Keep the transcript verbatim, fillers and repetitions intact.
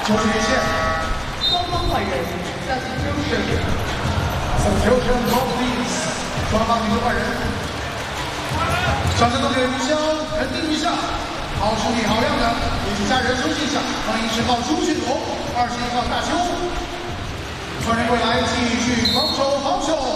就是连线， 双方坏人 substitution，substitution both teams， 双方女的坏人，掌声送给吴潇，肯定一下，好身体好样的，也请家人休息一下。欢迎十号朱俊龙，二十一号大邱，传人归来继续防守防守。